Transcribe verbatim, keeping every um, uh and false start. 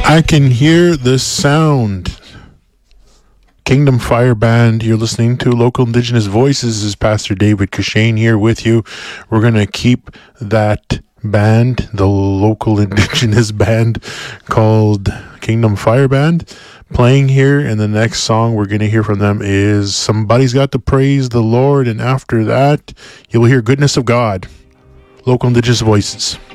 I can hear the sound. Kingdom Fire Band, you're listening to Local Indigenous Voices. This is Pastor David Cushane here with you. We're going to keep that band, the local Indigenous band called Kingdom Fire Band, playing here. And the next song we're going to hear from them is Somebody's Got to Praise the Lord. And after that, you'll hear Goodness of God. Local Indigenous Voices.